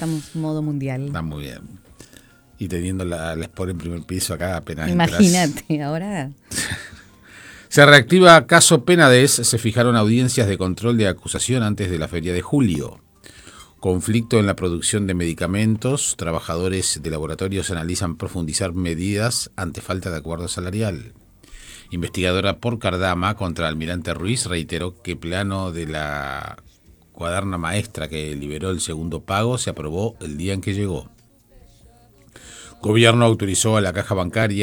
estamos modo mundial. Está muy bien. Y teniendo la Sport en primer piso acá apenas Imagínate, ahora. Se reactiva caso Penades, se fijaron audiencias de control de acusación antes de la feria de julio. Conflicto en la producción de medicamentos, trabajadores de laboratorios analizan profundizar medidas ante falta de acuerdo salarial. Investigadora por Cardama contra Almirante Ruiz reiteró que plano de la cuaderna maestra que liberó el segundo pago se aprobó el día en que llegó. Gobierno autorizó a la caja bancaria